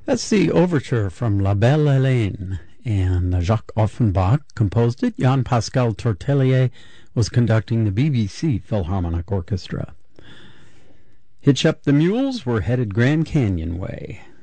That's the overture from La Belle Hélène, and Jacques Offenbach composed it. Jean-Pascal Tortelier was conducting the BBC Philharmonic Orchestra. Hitch up the mules, we're headed Grand Canyon way.